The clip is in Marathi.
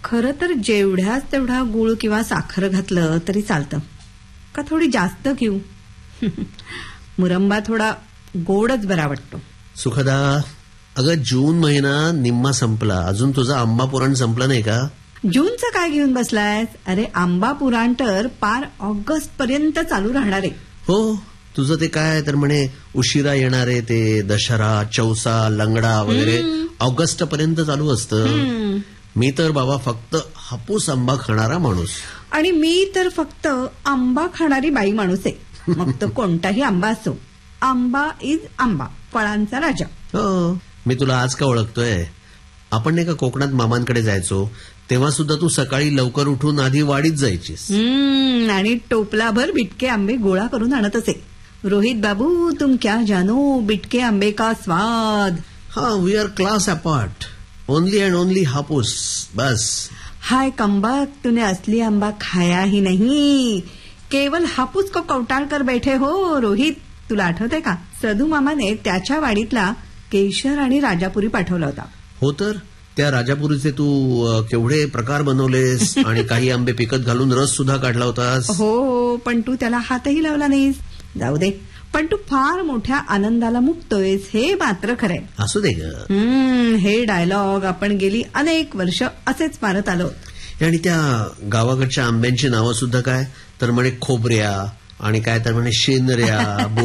खरं तर जेवढ्याच तेवढा गुळ किंवा साखर घातलं तरी चालतं का थोडी जास्त घेऊ? मुरंबा थोडा गोडच बरा वाटतो. सुखदा, अगं जून महिना निम्मा संपला, अजून तुझा आंबा पुराण संपलं नाही का? जूनचं काय घेऊन बसलायस? अरे आंबा पुराण तर पार ऑगस्ट पर्यंत चालू राहणार आहे. हो, तुझं ते काय तर म्हणे उशिरा येणारे ते दशरा, चौसा, लंगडा वगैरे ऑगस्ट पर्यंत चालू असतं. मी तर बाबा फक्त हापूस आंबा खाणारा माणूस. आणि मी तर फक्त आंबा खाणारी बाई माणूस आहे. मग तो कोणताही आंबा असो, आंबा इज आंबा, फळांचा राजा. हो, मी तुला आज का ओळखतोय? आपण नाही का कोकणात मामांकडे जायचो तेव्हा सुद्धा तू सकाळी लवकर उठून आधी वाडीत जायचीस. आणि टोपलाभर बिटके आंबे गोळा करून आणत असे. रोहित बाबू तुम क्या जानो बिटके आंबे का स्वाद. हाँ, we R class apart, only end only हापूस, बस. हाय कमबक, तूने असली आंबा खाया ही नहीं, केवल हापूस को कौटाळ कर बैठे हो. रोहित, तुला आठवतंय का सधू मामाने त्याच्या वाडीतला केशर आणि राजापुरी पाठवला होता. हो तर, त्या राजापुरीचे तू केवढे प्रकार बनवलेस आणि काही आंबे पिकत घालून रस सुद्धा काढला होतास. हो, पण तू त्याला हातही लावला नाहीस. जाऊ दे, पण तू फार मोठ्या आनंदाला मुक्तोयस हे मात्र खरंय. असू दे ग. हे डायलॉग आपण गेली अनेक वर्ष असेच मारत आलो. आणि त्या गावाकडच्या आंब्यांची नावं सुद्धा काय तर म्हणे खोबऱ्या आणि काय तर म्हणे शेनऱ्या